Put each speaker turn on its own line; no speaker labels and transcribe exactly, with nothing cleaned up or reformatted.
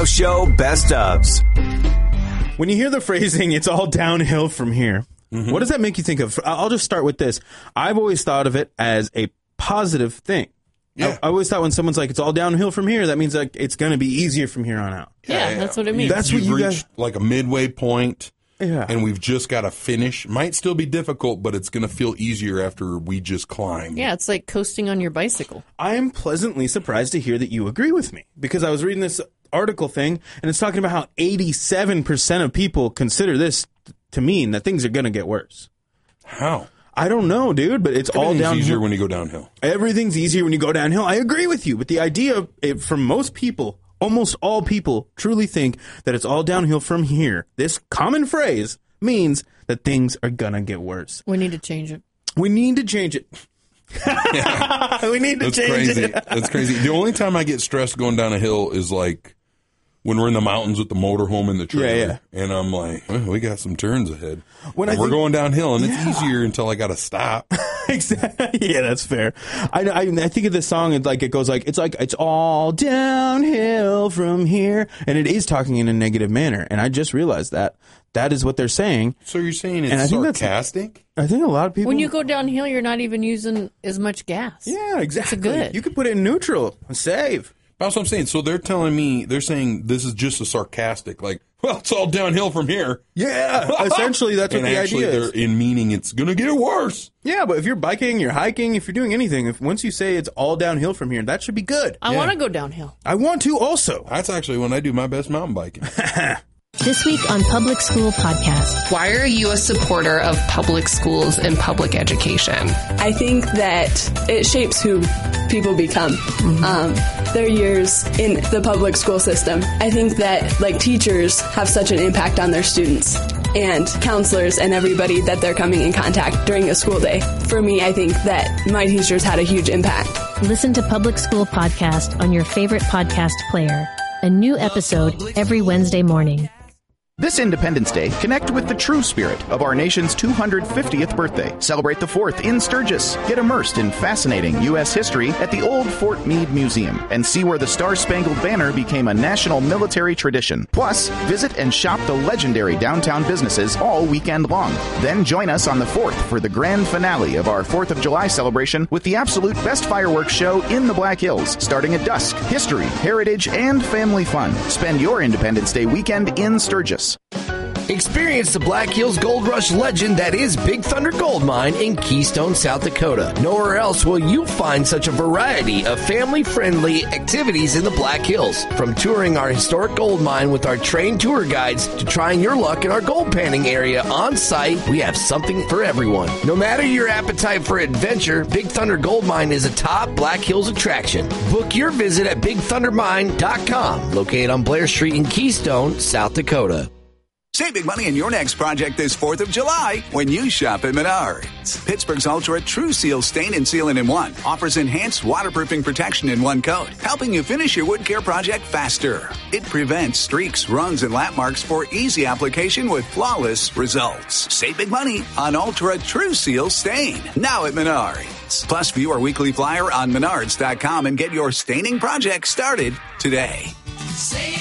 Show Best Ofs.
When you hear the phrasing, it's all downhill from here, mm-hmm. what does that make you think of? I'll just start with this. I've always thought of it as a positive thing. Yeah. I, I always thought when someone's like, it's all downhill from here, that means like it's going to be easier from here on out.
Yeah, yeah, that's what it means.
That's what
You've
you
reached
guys...
like a midway point,
yeah.
and we've just got to finish. Might still be difficult, but it's going to feel easier after we just climb.
Yeah, it's like coasting on your bicycle.
I am pleasantly surprised to hear that you agree with me, because I was reading this article thing, and it's talking about how eighty-seven percent of people consider this to mean that things are going to get worse.
How?
I don't know, dude, but it's all downhill.
easier when you go downhill.
Everything's easier when you go downhill. I agree with you, but the idea, it, for most people, almost all people, truly think that it's all downhill from here. This common phrase means that things are going to get worse.
We need to change it.
We need to change it.
Yeah.
We need to
That's
change
crazy.
it.
That's crazy. The only time I get stressed going down a hill is like when we're in the mountains with the motorhome in the trailer.
Yeah, yeah.
And I'm like, well, we got some turns ahead.
When
and
I
we're
think,
going downhill, and
yeah.
it's easier until I got to stop.
Exactly. Yeah, that's fair. I, I I think of this song, and like it goes like it's like it's all downhill from here, and it is talking in a negative manner. And I just realized that that is what they're saying.
So you're saying it's
and I think
sarcastic?
I think a lot of people.
When you go downhill, you're not even using as much gas.
Yeah, exactly.
It's good.
You could put it in neutral and save.
That's what I'm saying. So they're telling me, they're saying this is just a sarcastic, like, well, it's all downhill from here.
Yeah, essentially that's what
and
the
actually
idea is.
They're in meaning it's going to get worse.
Yeah, but if you're biking, you're hiking, if you're doing anything, if once you say it's all downhill from here, that should be good.
I
Yeah.
want to go downhill.
I want to also.
That's actually when I do my best mountain biking.
This week on Public School Podcast.
Why are you a supporter of public schools and public education?
I think that it shapes who people become. Mm-hmm. Um, their years in the public school system. I think that like teachers have such an impact on their students and counselors and everybody that they're coming in contact during a school day. For me, I think that my teachers had a huge impact.
Listen to Public School Podcast on your favorite podcast player. A new episode every Wednesday morning.
This Independence Day, connect with the true spirit of our nation's two hundred fiftieth birthday. Celebrate the fourth in Sturgis. Get immersed in fascinating U S history at the Old Fort Meade Museum and see where the Star-Spangled Banner became a national military tradition. Plus, visit and shop the legendary downtown businesses all weekend long. Then join us on the fourth for the grand finale of our fourth of July celebration with the absolute best fireworks show in the Black Hills, starting at dusk. History, heritage, and family fun. Spend your Independence Day weekend in Sturgis.
Experience the Black Hills Gold Rush legend that is Big Thunder Gold Mine in Keystone, South Dakota. Nowhere else will you find such a variety of family-friendly activities in the Black Hills. From touring our historic gold mine with our trained tour guides to trying your luck in our gold panning area on site, we have something for everyone. No matter your appetite for adventure, Big Thunder Gold Mine is a top Black Hills attraction. Book your visit at big thunder mine dot com, located on Blair Street in Keystone, South Dakota.
Save big money in your next project this fourth of July when you shop at Menards. Pittsburgh's Ultra True Seal Stain and Sealant in One offers enhanced waterproofing protection in one coat, helping you finish your wood care project faster. It prevents streaks, runs, and lap marks for easy application with flawless results. Save big money on Ultra True Seal Stain, now at Menards. Plus, view our weekly flyer on menards dot com and get your staining project started today.